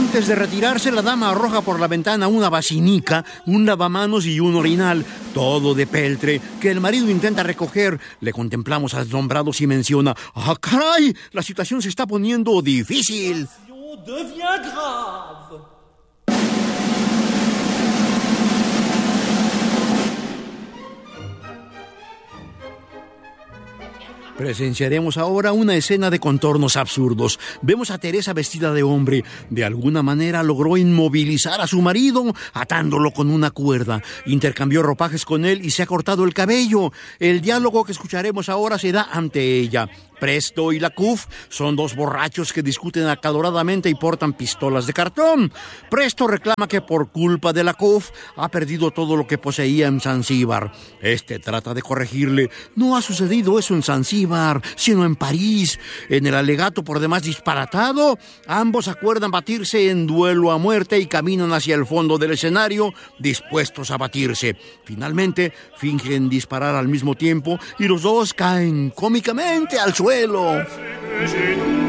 Antes de retirarse, la dama arroja por la ventana una basinica, un lavamanos y un orinal, todo de peltre, que el marido intenta recoger. Le contemplamos asombrados y menciona: ¡ah, caray! La situación se está poniendo difícil. Devient grave. Presenciaremos ahora una escena de contornos absurdos. Vemos a Teresa vestida de hombre. De alguna manera logró inmovilizar a su marido, atándolo con una cuerda. Intercambió ropajes con él y se ha cortado el cabello. El diálogo que escucharemos ahora se da ante ella. Presto y Lacuf son dos borrachos que discuten acaloradamente y portan pistolas de cartón. Presto reclama que por culpa de Lacuf ha perdido todo lo que poseía en Zanzíbar. Este trata de corregirle: no ha sucedido eso en Zanzíbar, sino en París. En el alegato por demás disparatado, ambos acuerdan batirse en duelo a muerte y caminan hacia el fondo del escenario, dispuestos a batirse. Finalmente, fingen disparar al mismo tiempo y los dos caen cómicamente al suelo.